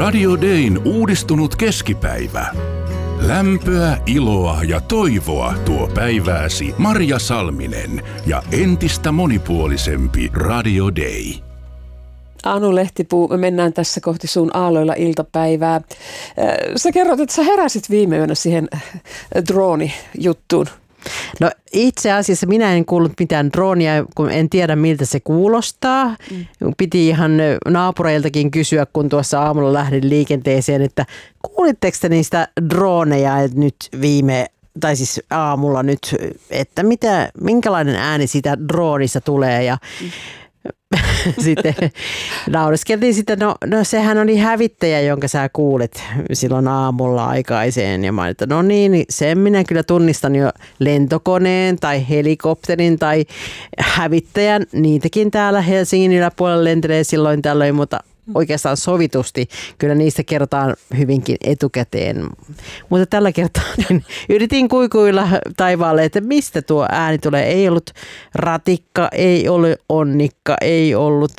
Radio Dayn uudistunut keskipäivä. Lämpöä, iloa ja toivoa tuo päivääsi Marja Salminen ja entistä monipuolisempi Radio Day. Anu Lehtipuu, me mennään tässä kohti sun aalloilla iltapäivää. Sä kerrot, että sä heräsit viime yönä siihen drooni-juttuun. No itse asiassa minä en kuullut mitään droonia, kun en tiedä miltä se kuulostaa. Piti ihan naapureiltakin kysyä, kun tuossa aamulla lähdin liikenteeseen, että kuulitteko te niistä drooneja nyt aamulla nyt, että minkälainen ääni siitä droonista tulee ja sitten naureskeltiin sitten, no sehän oli hävittäjä, jonka sä kuulet silloin aamulla aikaiseen. Ja mä olin, että no niin, sen minä kyllä tunnistan jo lentokoneen tai helikopterin tai hävittäjän. Niitäkin täällä Helsingin yläpuolella lentelee silloin tällöin, mutta oikeastaan sovitusti. Kyllä niistä kerrotaan hyvinkin etukäteen. Mutta tällä kertaa niin yritin kuikuilla taivaalle, että mistä tuo ääni tulee. Ei ollut ratikka, ei ollut onnikka, ei ollut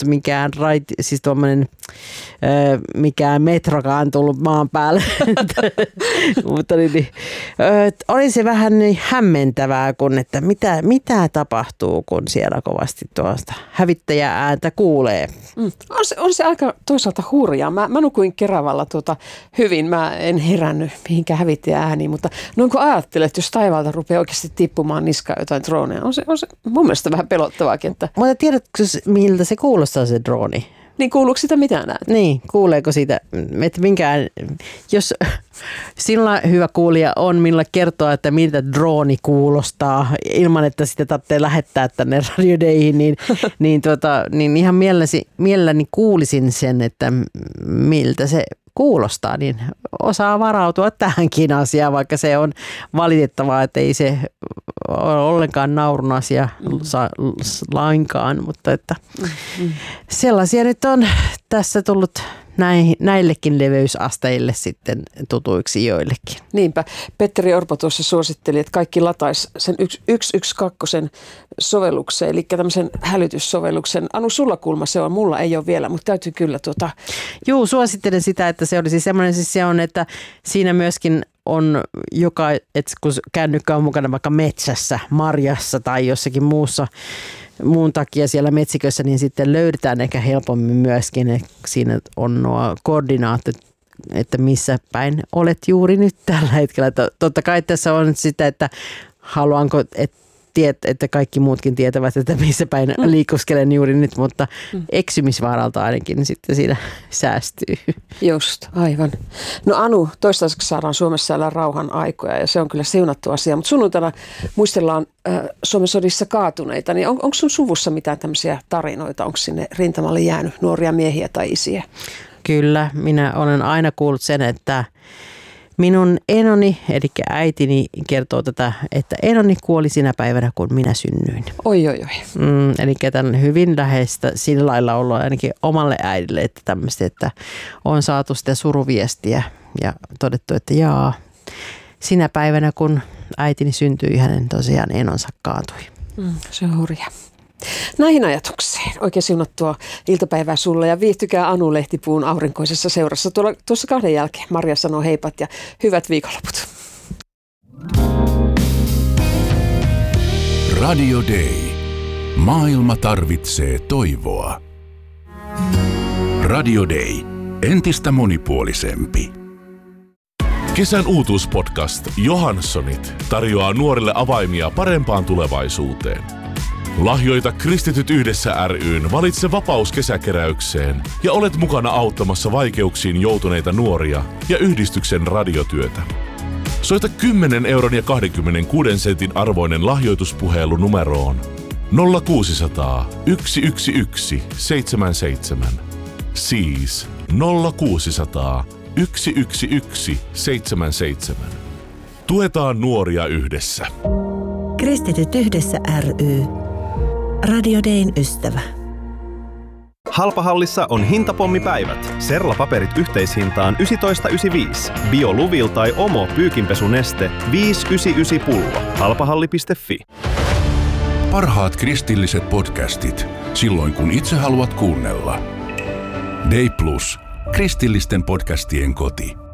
mikään metrokaan tullut maan päälle. Mutta oli se vähän niin hämmentävää, kun että mitä tapahtuu, kun siellä kovasti tuosta hävittäjää ääntä kuulee. On se aika toisaalta hurjaa. Mä nukuin Keravalla hyvin. Mä en herännyt mihinkään hävittäjä ääniin, mutta noin kun ajattelet, että jos taivaalta rupeaa oikeasti tippumaan niskaan jotain droneja, on se mun mielestä vähän pelottavaakin. Mutta tiedätkö, miltä se kuulostaa se drooni? Niin kuuluuko sitä mitään ääntä? Niin, kuuleeko siitä, että jos sinulla hyvä kuulija on, millä kertoa, että miltä drooni kuulostaa, ilman että sitä tarvitsee lähettää tänne Radio Dayhin, niin ihan mielelläni kuulisin sen, että miltä se kuulostaa, niin osaa varautua tähänkin asiaan, vaikka se on valitettavaa, että ei se ole ollenkaan naurun asia lainkaan, mutta että sellaisia nyt on tässä tullut näillekin leveysasteille sitten tutuiksi joillekin. Niinpä. Petteri Orpo tuossa suositteli, että kaikki lataisi sen 112 sovellukseen, eli tämmöisen hälytyssovelluksen. Anu, sulla kulma se on, mulla ei ole vielä, mutta täytyy kyllä Juu, suosittelen sitä, että se olisi semmoinen, siis se on, että siinä myöskin on että kun kännykkä on mukana vaikka metsässä, marjassa tai jossakin muun takia siellä metsikössä, niin sitten löydetään ehkä helpommin myöskin, että siinä on nuo koordinaatit, että missä päin olet juuri nyt tällä hetkellä. Totta kai tässä on sitä, että haluanko, että kaikki muutkin tietävät, että missä päin liikuskelen juuri nyt, mutta eksymisvaaralta ainakin sitten siinä säästyy. Just, aivan. No Anu, toistaiseksi saadaan Suomessa elää rauhan aikoja ja se on kyllä siunattu asia, mutta sunnuntaina muistellaan Suomen sodissa kaatuneita, niin onko sun suvussa mitään tämmöisiä tarinoita? Onko sinne rintamalle jäänyt nuoria miehiä tai isiä? Kyllä, minä olen aina kuullut sen, että minun enoni, eli äitini kertoo tätä, että enoni kuoli sinä päivänä, kun minä synnyin. Oi. Eli tämän hyvin läheistä sillä lailla ollut ainakin omalle äidille, että tämmöistä, että on saatu sitä suruviestiä ja todettu, että sinä päivänä, kun äitini syntyi, hänen tosiaan enonsa kaatui. Se on hurja. Näihin ajatuksiin oikein siunattua iltapäivää sulle ja viihtykää Anu Lehtipuun aurinkoisessa seurassa. Tuossa 2 jälkeen Marja sanoo heipat ja hyvät viikonloput. Radio Day. Maailma tarvitsee toivoa. Radio Day. Entistä monipuolisempi. Kesän uutuuspodcast Johanssonit tarjoaa nuorille avaimia parempaan tulevaisuuteen. Lahjoita Kristityt yhdessä ry:n Valitse vapaus kesäkeräykseen ja olet mukana auttamassa vaikeuksiin joutuneita nuoria ja yhdistyksen radiotyötä. Soita 10 euron ja 26 sentin arvoinen lahjoituspuhelu numeroon 0600 111 77. Siis 0600 111 77. Tuetaan nuoria yhdessä. Kristityt yhdessä ry. Radio Dayn ystävä. Halpahallissa on hintapommipäivät. Serlapaperit yhteishintaan 19,95. BioLuvil tai Omo pyykinpesuneste 5,99 pullo. Halpahalli.fi. Parhaat kristilliset podcastit silloin kun itse haluat kuunnella. Day Plus, Kristillisten podcastien koti.